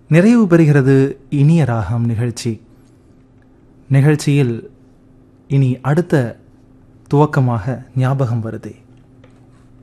நிறைவு பெறுகிறது இனிய ராகம் நிகழ்ச்சியில் இனி அடுத்த துவக்கமாக ஞாபகம் வருதே.